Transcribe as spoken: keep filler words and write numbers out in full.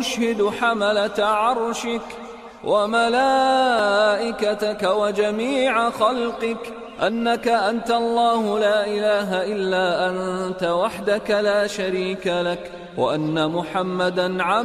وأشهد حملة عرشك وملائكتك وجميع خلقك أنك أنت الله لا إله إلا أنت وحدك لا شريك لك، وأن محمدًا عبدك